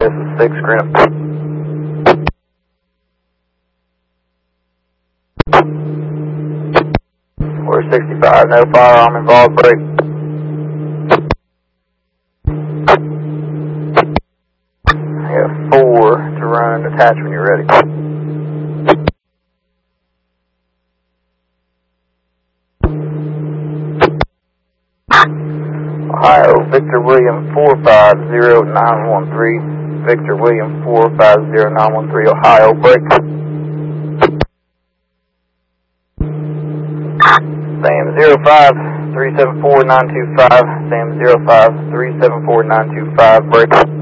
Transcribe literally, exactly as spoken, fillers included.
This is six Grim. We're sixty-five, no firearm involved, break. You have four to run, attach when you're ready. Ohio, Victor William four five zero nine one three. Victor William four five zero nine one three, Ohio, break. Sam zero five three seven four nine two five, Sam zero five three seven four nine two five, break.